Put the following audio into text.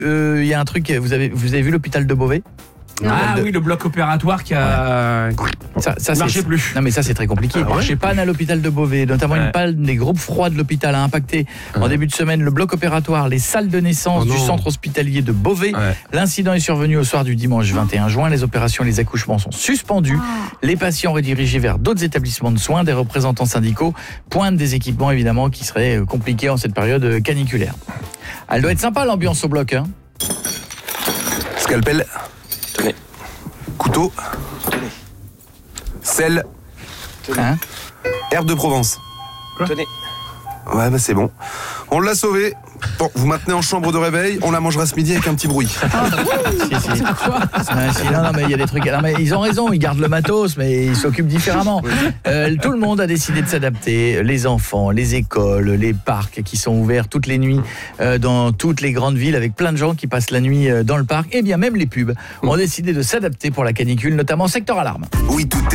il y a un truc, vous avez vu l'hôpital de Beauvais ? Oui, le bloc opératoire qui a ça marchait plus. Non mais ça c'est très compliqué. Chez Panne à l'hôpital de Beauvais, notamment une panne des groupes froids de l'hôpital a impacté en début de semaine le bloc opératoire, les salles de naissance du centre hospitalier de Beauvais. L'incident est survenu au soir du dimanche 21 juin. Les opérations et les accouchements sont suspendus. Les patients redirigés vers d'autres établissements de soins. Des représentants syndicaux pointent des équipements évidemment qui seraient compliqués en cette période caniculaire. Elle doit être sympa l'ambiance au bloc, hein. Scalpel. Tenez. Couteau. Tenez. Sel. Hein ? Herbe de Provence. Tenez. Ouais, bah c'est bon. On l'a sauvé. Bon, vous maintenez en chambre de réveil, on la mangera ce midi avec un petit bruit. Non, mais il y a des trucs. Non, mais ils ont raison, ils gardent le matos, mais ils s'occupent différemment. Tout le monde a décidé de s'adapter. Les enfants, les écoles, les parcs qui sont ouverts toutes les nuits dans toutes les grandes villes avec plein de gens qui passent la nuit dans le parc. Et bien même les pubs ont décidé de s'adapter pour la canicule, notamment secteur alarme. Oui, tout